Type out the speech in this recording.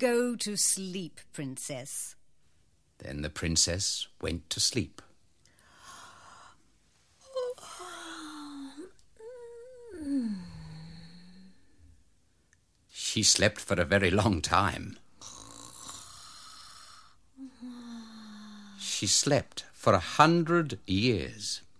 go to sleep, Princess. Then the princess went to sleep. She slept for a very long time. She slept for 100 years.